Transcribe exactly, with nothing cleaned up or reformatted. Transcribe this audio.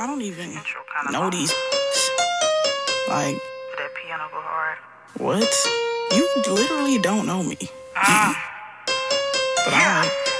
I don't even Intro kinda know long. these. Like, Did that piano go hard? what? You literally don't know me. Ah. But alright.